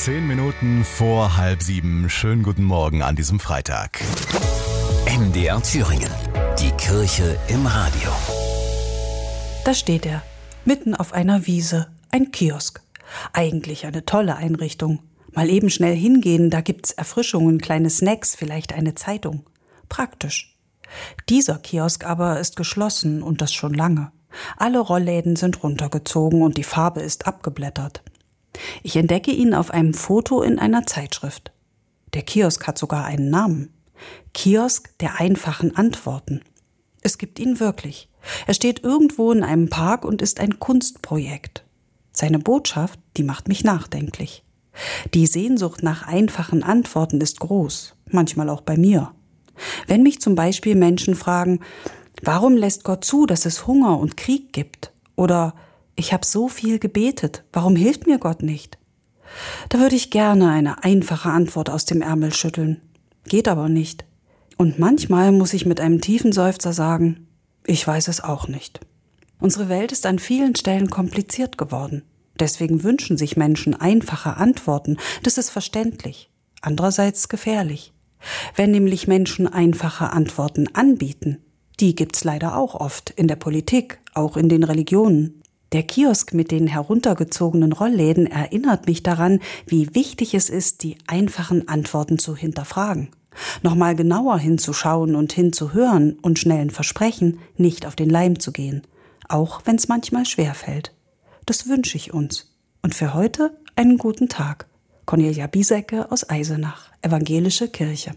10 Minuten vor 6:30. Schönen guten Morgen an diesem Freitag. MDR Thüringen. Die Kirche im Radio. Da steht er, mitten auf einer Wiese, ein Kiosk. Eigentlich eine tolle Einrichtung. Mal eben schnell hingehen, da gibt's Erfrischungen, kleine Snacks, vielleicht eine Zeitung. Praktisch. Dieser Kiosk aber ist geschlossen und das schon lange. Alle Rollläden sind runtergezogen und die Farbe ist abgeblättert. Ich entdecke ihn auf einem Foto in einer Zeitschrift. Der Kiosk hat sogar einen Namen. Kiosk der einfachen Antworten. Es gibt ihn wirklich. Er steht irgendwo in einem Park und ist ein Kunstprojekt. Seine Botschaft, die macht mich nachdenklich. Die Sehnsucht nach einfachen Antworten ist groß, manchmal auch bei mir. Wenn mich zum Beispiel Menschen fragen, warum lässt Gott zu, dass es Hunger und Krieg gibt? Oder ich habe so viel gebetet, warum hilft mir Gott nicht? Da würde ich gerne eine einfache Antwort aus dem Ärmel schütteln. Geht aber nicht. Und manchmal muss ich mit einem tiefen Seufzer sagen, ich weiß es auch nicht. Unsere Welt ist an vielen Stellen kompliziert geworden. Deswegen wünschen sich Menschen einfache Antworten. Das ist verständlich, andererseits gefährlich. Wenn nämlich Menschen einfache Antworten anbieten, die gibt's leider auch oft in der Politik, auch in den Religionen. Der Kiosk mit den heruntergezogenen Rollläden erinnert mich daran, wie wichtig es ist, die einfachen Antworten zu hinterfragen. Nochmal genauer hinzuschauen und hinzuhören und schnellen Versprechen nicht auf den Leim zu gehen, auch wenn es manchmal schwerfällt. Das wünsche ich uns. Und für heute einen guten Tag. Cornelia Biesecke aus Eisenach, Evangelische Kirche.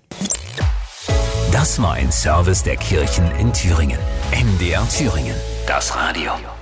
Das war ein Service der Kirchen in Thüringen. MDR Thüringen. Das Radio.